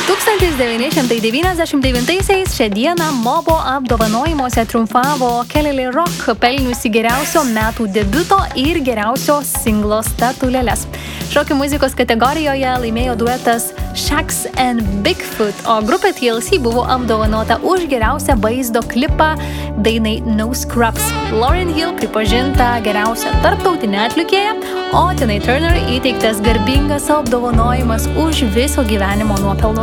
1999-aisiais šią dieną Mobo apdovanojimuose triumfavo Kelly Lee Rock, pelniusi geriausio metų debiuto ir geriausio singlo statulėles. Šokių muzikos kategorijoje laimėjo duetas Shax and Bigfoot, o grupė TLC buvo apdovanota už geriausią vaizdo klipą dainai No Scrubs. Lauryn Hill pripažinta geriausia tarptautinė atlikėja, o Tina Turner įteiktas garbingas apdovanojimas už viso gyvenimo nuopelnus.